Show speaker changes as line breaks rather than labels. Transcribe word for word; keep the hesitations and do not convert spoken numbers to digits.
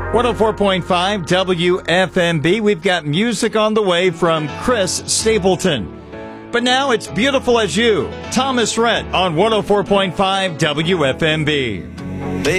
one oh four point five W F M B. We've got music on the way from Chris Stapleton. But now it's Beautiful as You, Thomas Rhett on one oh four point five W F M B.